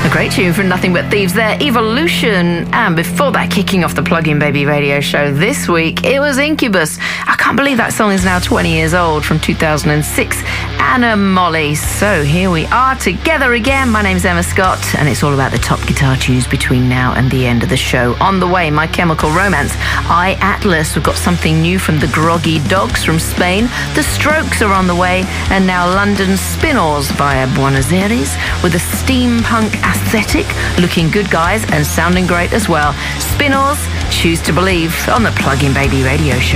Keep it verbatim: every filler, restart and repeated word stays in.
A great tune from Nothing But Thieves there, Evolution. And before that, kicking off the Plug-in Baby radio show this week, it was Incubus. I can't believe that song is now twenty years old, from two thousand six. Anna Molly. So here we are together again. My name's Emma Scott, and it's all about the top guitar tunes between now and the end of the show. On the way, My Chemical Romance, I, Atlas. We've got something new from the Groggy Dogs from Spain. The Strokes are on the way, and now London's Spin-Oars via Buenos Aires with a steampunk aesthetic, looking good, guys, and sounding great as well. Spin-Oars, Choose to Believe on the Plug-in Baby radio show.